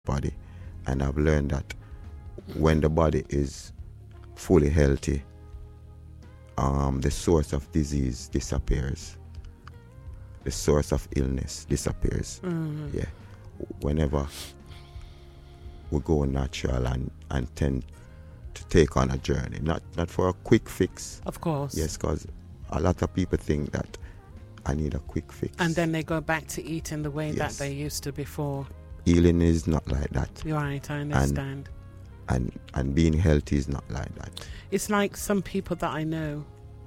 body, and I've learned that when the body is fully healthy, the source of disease disappears. The source of illness disappears. Mm-hmm. Yeah. Whenever we go natural and tend to take on a journey, not for a quick fix. Of course. Yes, because a lot of people think that I need a quick fix. And then they go back to eating the way Yes. that they used to before. Healing is not like that. You're right, I understand. And being healthy is not like that. It's like some people that I know.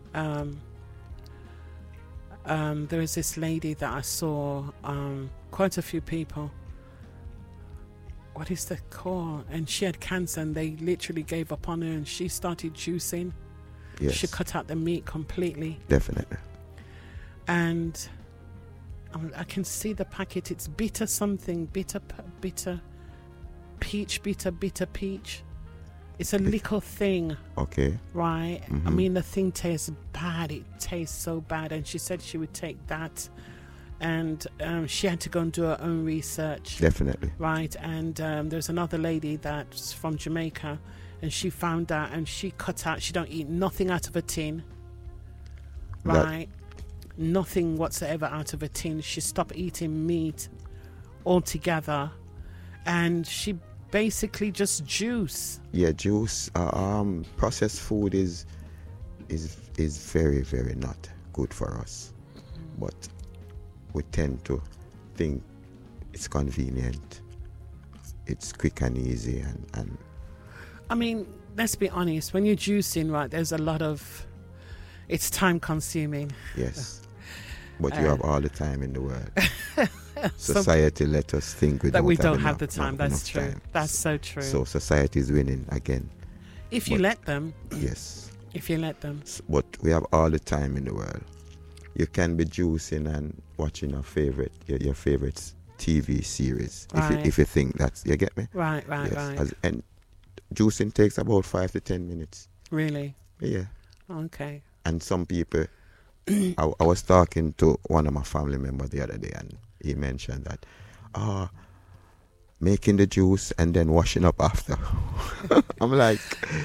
There is this lady that I saw, quite a few people. What is the call? And she had cancer, and they literally gave up on her, and she started juicing. Yes. She cut out the meat completely. Definitely. And I can see the packet. It's bitter something, bitter peach. It's a little thing, Okay. right? Mhm. I mean, the thing tastes bad. It tastes so bad. And she said she would take that, and she had to go and do her own research, Definitely. right? And there's another lady that's from Jamaica, and she found out, and she cut out. She don't eat nothing out of a tin, That- right? Nothing whatsoever out of a tin. She stopped eating meat altogether, and she basically just juice. Yeah, juice. Processed food is very, very not good for us. But we tend to think it's convenient, it's quick and easy, and I mean, let's be honest. When you're juicing, right, there's a lot of. It's time consuming. yes. But you have all the time in the world. Some- Society let us think that we don't enough- have the time. not That's enough true. time. That's so true. So society is winning again. if you but- let them, Yes. if you let them. But we have all the time in the world. You can be juicing and watching your favorite TV series Right. if you think that's, you get me. Right, right, Yes. right. And juicing takes about 5 to 10 minutes. Really? Yeah. Okay. And some people, I was talking to one of my family members the other day, and he mentioned that making the juice and then washing up after. I'm like,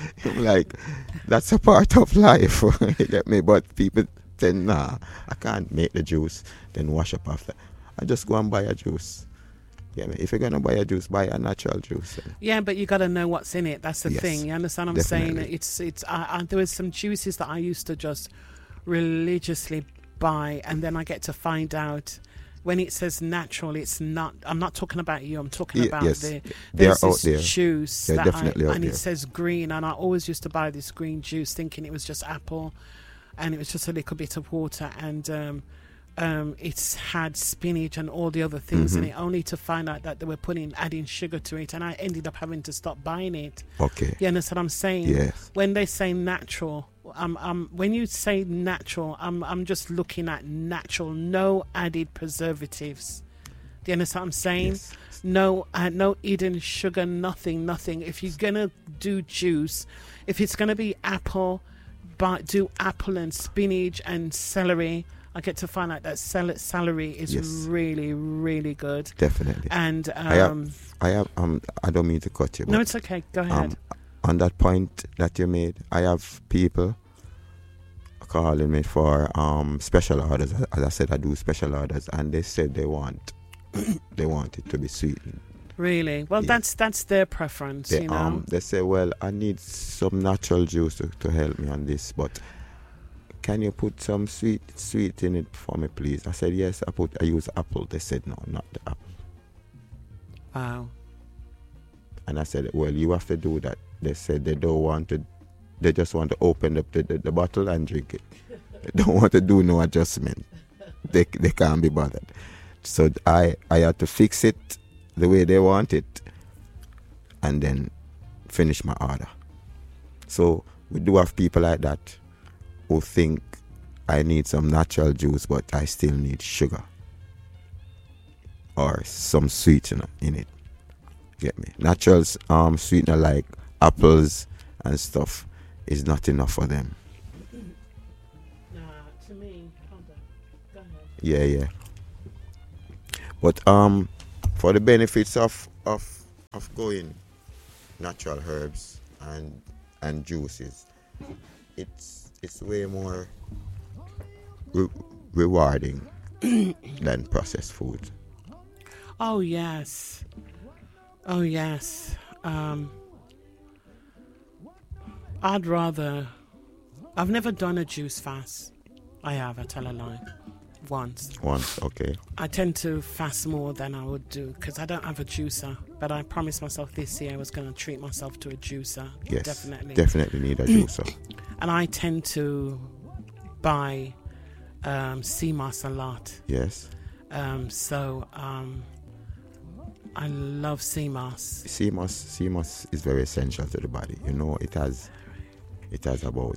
that's a part of life. You get me? But people say, nah, I can't make the juice, then wash up after. I just go and buy a juice. Yeah, if you're gonna buy a juice, buy a natural juice. Yeah, but you got to know what's in it. That's the Yes, thing. You understand what I'm saying? definitely. It's. There was some juices that I used to just religiously buy, and then I get to find out when it says natural, it's not. I'm not talking about you. I'm talking about Yes, the. they are There's out this there. juice They're that definitely out and there. it says green, and I always used to buy this green juice, thinking it was just apple, and it was just a little bit of water, and it's had spinach and all the other things in Mhm. it, only to find out that they were adding sugar to it, and I ended up having to stop buying it. Okay. You understand what I'm saying? Yes. When they say natural, when you say natural, I'm just looking at natural, no added preservatives. Do you understand what I'm saying? Yes. No hidden sugar, nothing. If you're gonna do juice, if it's gonna be apple, but do apple and spinach and celery. I get to find out that celery is Yes. really, really good. Definitely. And I don't mean to cut you. no, but, it's okay. Go ahead. on that point that you made, I have people calling me for special orders. As I said, I do special orders, and they said they want it to be sweetened. Really? Well, Yeah. that's their preference, They you know. they say, well, I need some natural juice to help me on this, but can you put some sweet in it for me, please? I said, yes. I use apple. They said, no, not the apple. Wow. And I said, well, you have to do that. They said they don't want to. They just want to open up the bottle and drink it. They don't want to do no adjustment. They can't be bothered. So I had to fix it the way they want it, and then finish my order. So we do have people like that who think I need some natural juice, but I still need sugar or some sweetener in it. Get me? Natural sweetener like apples and stuff is not enough for them. To me, hold on. Go ahead. Yeah. But for the benefits of of going natural herbs and juices, it's way more rewarding than processed food. Oh yes. Oh yes. I've never done a juice fast. I tell a lie. Once, okay. I tend to fast more than I would do because I don't have a juicer. But I promised myself this year I was going to treat myself to a juicer. Yes, definitely need a juicer. And I tend to buy sea moss a lot. Yes. So I love sea moss. Sea moss is very essential to the body. You know, it has about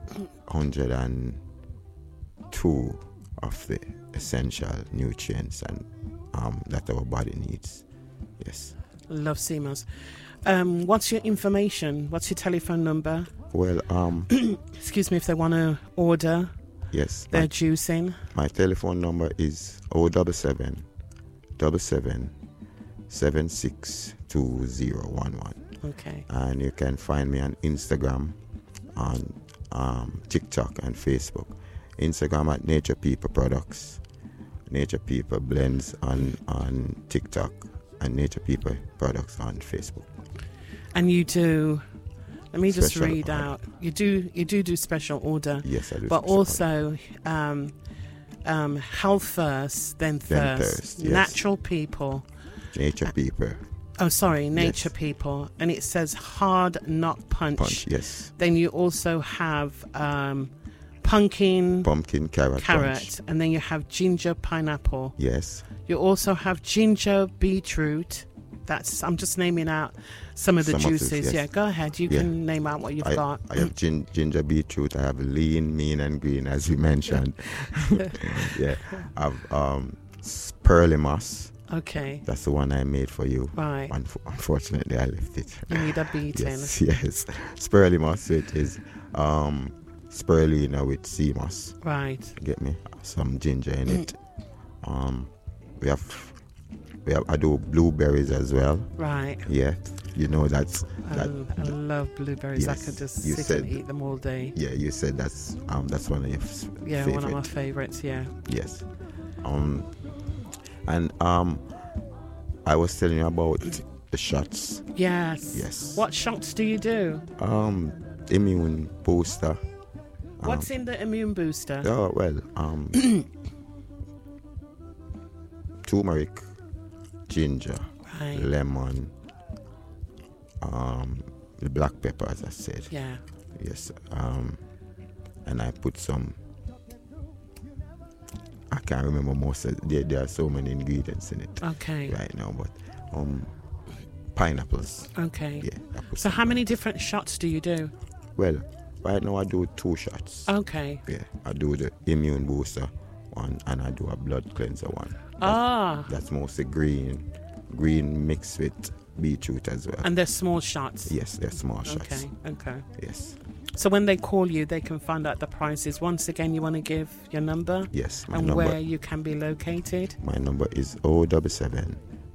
102 of the essential nutrients and that our body needs. Yes. Love sea moss. What's your information? What's your telephone number? Well, excuse me, if they want to order. Yes. Their juicing. My telephone number is 077 77 762011. Okay. And you can find me on Instagram, on TikTok and Facebook. Instagram at Nature People Products, Nature People Blends on TikTok, and Nature People Products on Facebook. And you do, let me just Special read order. out, you do special order. Yes, I do. But special also health first, then thirst. yes. Natural People. Nature People Oh, sorry, Nature Yes. People. And it says hard not punch. Yes. Then you also have pumpkin, Carrot punch. and then you have ginger, pineapple. Yes. You also have ginger, beetroot. I'm just naming out some of the Some of juices. this, yes. Yeah, go ahead. You Yeah. can name out what you've got. I have ginger, beetroot. I have lean, mean, and green, as we mentioned. Yeah. I have pearly moss. Okay. That's the one I made for you. Right. Unfortunately, I left it. You need a beating. Yes. Spirulina moss, it is spirulina with sea moss. Right. Get me? Some ginger in it. I do blueberries as well. Right. Yeah. You know that's I love blueberries. I Yes, could just you sit said- and eat them all day. yeah, you said that's one of your Yeah, favorite. one of my favorites. Yeah. Yes. And I was telling you about the shots. Yes. Yes. What shots do you do? Immune booster. What's in the immune booster? Oh well, turmeric, ginger, Right. lemon, the black pepper, as I said. Yeah. Yes. And I put some. I can't remember most of there are so many ingredients in it Okay. right now, but pineapples. Okay. Yeah. I put So some how many different shots do you do? Well, right now I do 2 shots. Okay. Yeah, I do the immune booster one and I do a blood cleanser one. That's mostly green mixed with beetroot as well. And they're small shots. Yes, they're small shots. Okay. Yes. So when they call you, they can find out the prices. Once again, you want to give your number Yes, my and number. where you can be located. My number is 077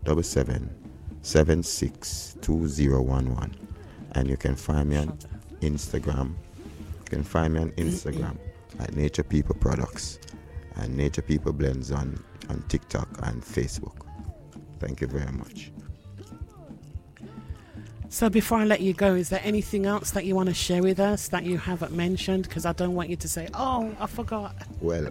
762011, and you can find me on Instagram. You can find me on Instagram at Nature People Products and Nature People Blends on TikTok and Facebook. Thank you very much. So before I let you go, is there anything else that you want to share with us that you haven't mentioned? Because I don't want you to say, "Oh, I forgot." Well,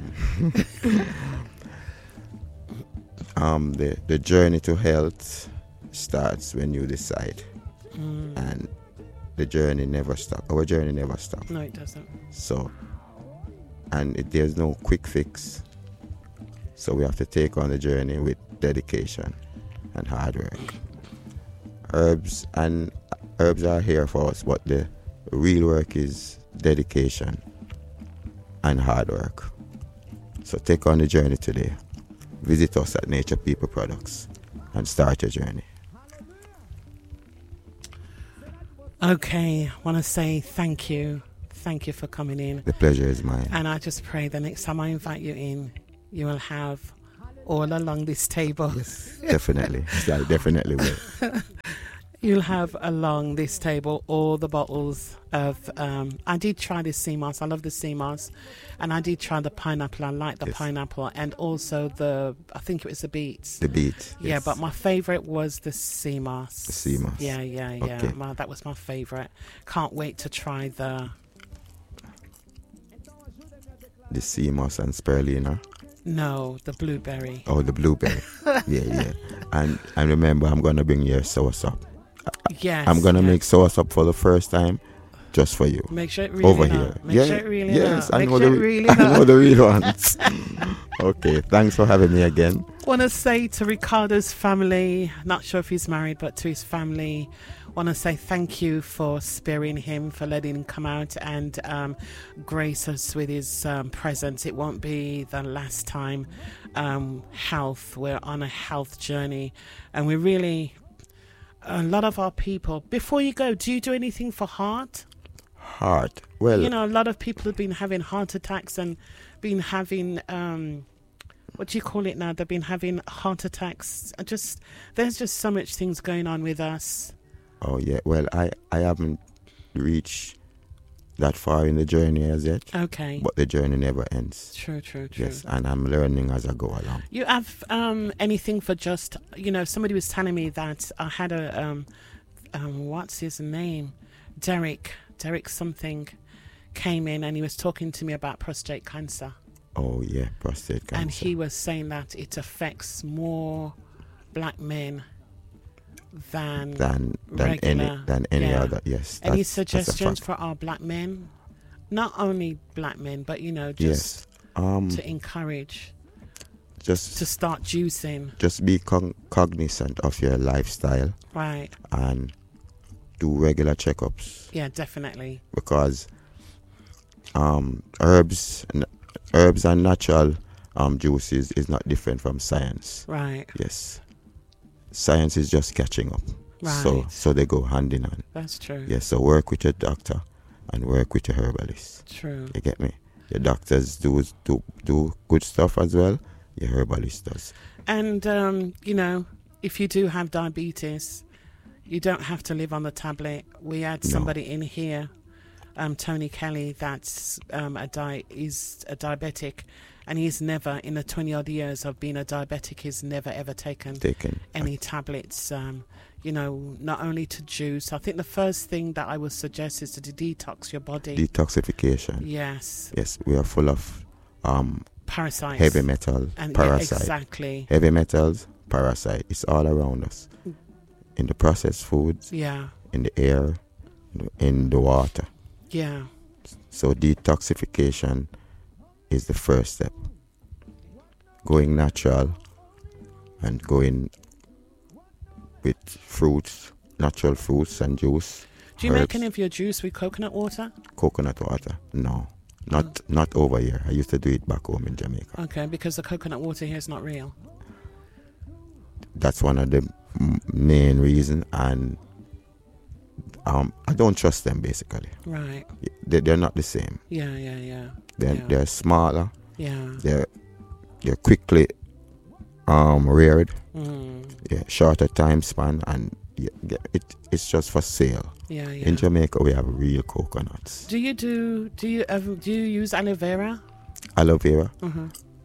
the journey to health starts when you decide, and the journey never stops. Our journey never stops. No, it doesn't. So, and there's no quick fix. So we have to take on the journey with dedication and hard work. Herbs are here for us, but the real work is dedication and hard work. So take on the journey today. Visit us at Nature People Products and start your journey. Okay, I want to say thank you. Thank you for coming in. The pleasure is mine. And I just pray the next time I invite you in, you will have all along this table. Definitely. I definitely will. You'll have along this table all the bottles of. I did try the sea moss. I love the sea moss, and I did try the pineapple. I like the Yes. pineapple, and also the. I think it was the beets. The beet. Yeah, yes. but my favourite was the sea moss. The sea moss. Yeah. Okay. That was my favourite. Can't wait to try the. The sea moss and spirulina. No, the blueberry. Oh, the blueberry. yeah. And remember, I'm gonna bring you a soursop. Yes. I'm gonna yes. make soursop for the first time, just for you. Make sure it really Over not. here. Make yeah. sure it really yes, not. I Make know sure the it really I know not. the real ones. Okay, thanks for having me again. Want to say to Ricardo's family, not sure if he's married, but to his family, want to say thank you for sparing him, for letting him come out and grace us with his presence. It won't be the last time. Health, we're on a health journey, and we really, a lot of our people. Before you go, do you do anything for heart? Heart. Well, You know, a lot of people have been having heart attacks and been having what do you call it now? They've been having heart attacks. There's just so much things going on with us. oh yeah. Well, I haven't reached that far in the journey as yet, Okay. but the journey never ends. True. Yes, and I'm learning as I go along. You have anything for just, somebody was telling me that I had a what's his name? Derek something came in and he was talking to me about prostate cancer. Oh yeah, prostate cancer. And he was saying that it affects more black men than than regular, any yeah. other. Yes. Any that's a suggestions fact. for our black men? Not only black men, but just Yes. to encourage to Just start juicing. just be cognizant of your lifestyle Right. and do regular checkups, Yeah, definitely. because herbs and natural juices is not different from science. Right. Yes. Science is just catching up. Right. So they go hand in hand. That's true. Yes, so work with your doctor and work with your herbalist. True. You get me? Your doctors do good stuff as well. Your herbalist does. And if you do have diabetes, you don't have to live on the tablet. We had No. somebody in here, Tony Kelly, that's is a diabetic, and he's never, in the 20 odd years of being a diabetic, he's never ever taken any tablets. Not only to juice. I think the first thing that I would suggest is to detox your body. Detoxification. Yes, Yes, we are full of parasites. heavy metal, and parasite. Yeah, exactly. Heavy metals, parasite. It's all around us. In the processed foods, Yeah, in the air, in the water. yeah. So detoxification is the first step. Going natural and going with fruits, natural fruits and juice. Do you make herbs. any of your juice with coconut water? Coconut water? No, not over here. I used to do it back home in Jamaica. Okay, because the coconut water here is not real. That's one of the main reasons, and I don't trust them basically. Right. They're not the same. Yeah. They're smaller. Yeah. They're quickly reared. Mm. Yeah, shorter time span, and it's just for sale. Yeah. In Jamaica, we have real coconuts. Do you use aloe vera? Aloe vera, Uh-huh.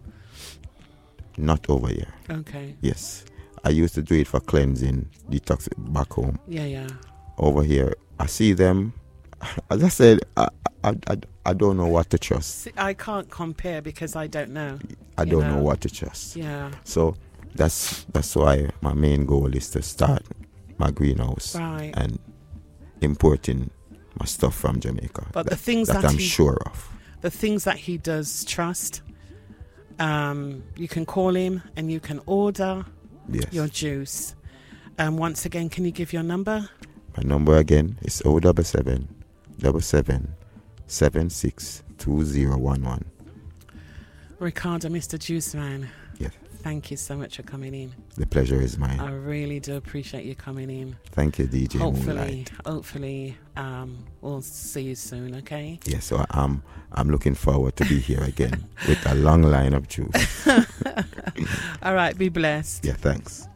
not over here. Okay. Yes, I used to do it for cleansing, detox back home. Yeah. Over here, I see them. As I said, I don't know what to trust. See, I can't compare because I don't know. I don't know what to trust. Yeah. So that's why my main goal is to start my greenhouse Right. and importing my stuff from Jamaica. But the things that that I'm he- sure of. The things that he does trust, you can call him and you can order Yes. your juice. Once again, can you give your number? My number again is 077 77 762011. Ricardo, Mr. Juice Man. Yes. Thank you so much for coming in. The pleasure is mine. I really do appreciate you coming in. Thank you, DJ Moonlight. Hopefully, we'll see you soon. Okay. Yes, so I'm looking forward to be here again with a long line of juice. All right. Be blessed. Yeah, thanks.